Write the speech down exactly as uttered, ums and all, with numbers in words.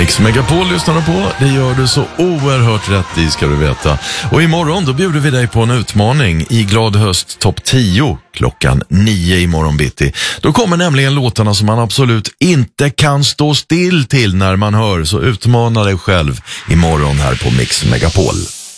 Mix Megapol lyssnar du på. Det gör du så oerhört rätt i, ska du veta. Och imorgon då bjuder vi dig på en utmaning i Glad höst topp tio klockan nio imorgon bitti. Då kommer nämligen låtarna som man absolut inte kan stå still till när man hör. Så utmana dig själv imorgon här på Mix Megapol.